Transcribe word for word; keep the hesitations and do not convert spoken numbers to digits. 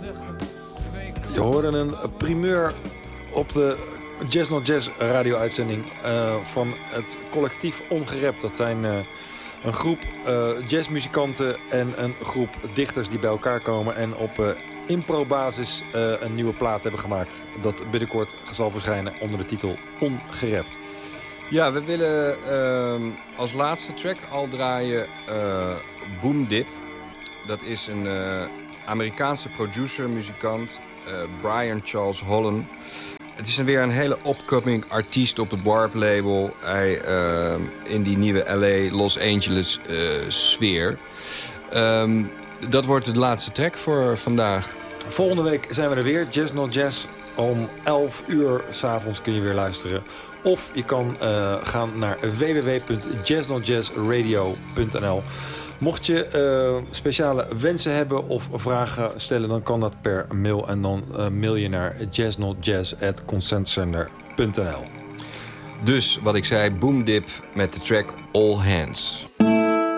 Je hoorde een primeur op de Jazz Not Jazz radio-uitzending uh, van het collectief Ongerept. Dat zijn uh, een groep uh, jazzmuzikanten en een groep dichters die bij elkaar komen en op uh, impro-basis uh, een nieuwe plaat hebben gemaakt. Dat binnenkort zal verschijnen onder de titel Ongerept. Ja, we willen uh, als laatste track al draaien uh, Boom Dip. Dat is een uh, Amerikaanse producer, muzikant, uh, Brian Charles Holland. Het is weer een hele upcoming artiest op het Warp label. Hij uh, in die nieuwe L A, Los Angeles uh, sfeer. Um, dat wordt de laatste track voor vandaag. Volgende week zijn we er weer. Jazz Not Jazz. Om elf uur 's avonds kun je weer luisteren. Of je kan uh, gaan naar w w w punt jazz not jazz radio punt n l. Mocht je uh, speciale wensen hebben of vragen stellen, dan kan dat per mail. En dan uh, mail je naar jazz not jazz at consentcenter punt n l. Dus wat ik zei, Boom Dip met de track All Hands.